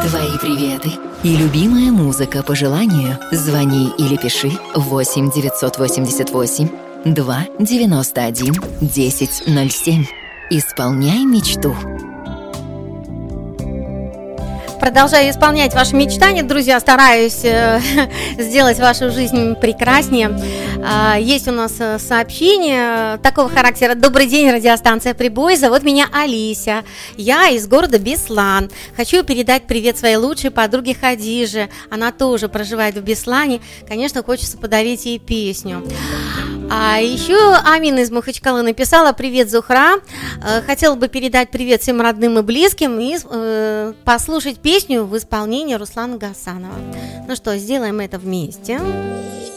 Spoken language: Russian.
Твои приветы и любимая музыка по желанию. Звони или пиши 8 988 2 91 1007. Исполняй мечту. Продолжаю исполнять ваши мечтания, друзья, стараюсь сделать вашу жизнь прекраснее. Есть у нас сообщение такого характера. Добрый день, радиостанция «Прибой». Зовут меня Алися. Я из города Беслан. Хочу передать привет своей лучшей подруге Хадиже. Она тоже проживает в Беслане. Конечно, хочется подарить ей песню. А еще Амина из Махачкалы написала: привет, Зухра. Хотела бы передать привет всем родным и близким и послушать песню в исполнении Руслана Гасанова. Ну что, сделаем это вместе.